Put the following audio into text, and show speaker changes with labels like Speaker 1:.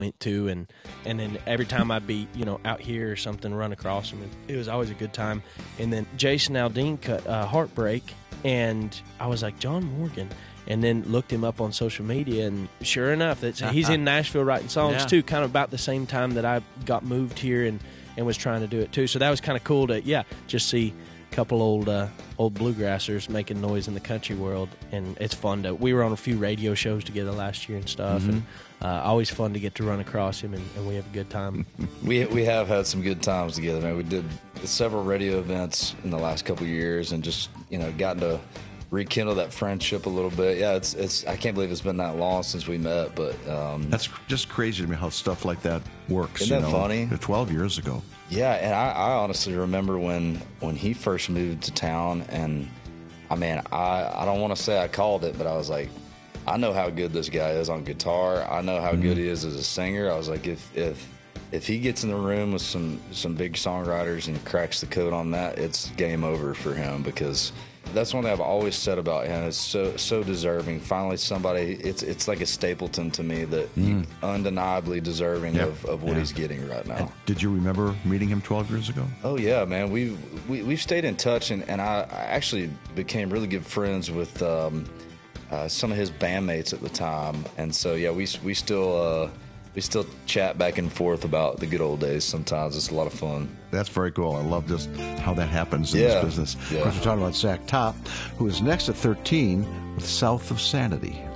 Speaker 1: too, and then every time I'd be out here or something, run across him, it was always a good time. And then Jason Aldean cut Heartbreak, and I was like, John Morgan, and then looked him up on social media, and sure enough, he's in Nashville writing songs too, kind of about the same time that I got moved here and was trying to do it too. So that was kind of cool to just see a couple old bluegrassers making noise in the country world, and it's fun we were on a few radio shows together last year and stuff, and always fun to get to run across him, and we have a good time.
Speaker 2: We have had some good times together, man. We did several radio events in the last couple of years, and just gotten to rekindle that friendship a little bit. Yeah, it's I can't believe it's been that long since we met, but
Speaker 3: that's just crazy to me how stuff like that works.
Speaker 2: Isn't that funny?
Speaker 3: 12 years ago.
Speaker 2: Yeah, and I honestly remember when he first moved to town, and I don't want to say I called it, but I was like, I know how good this guy is on guitar. I know how good he is as a singer. I was like, if he gets in the room with some big songwriters and cracks the code on that, it's game over for him, because that's one thing I've always said about him. It's so deserving. Finally, somebody. It's like a Stapleton to me, that undeniably deserving of what he's getting right now.
Speaker 3: And did you remember meeting him 12 years ago?
Speaker 2: Oh yeah, man. We've stayed in touch, and I actually became really good friends with some of his bandmates at the time, and so we still chat back and forth about the good old days sometimes. It's a lot of fun.
Speaker 3: That's very cool. I love just how that happens in this business.
Speaker 4: Of course, we're talking about Zach Top, who is next at 13 with South of Sanity.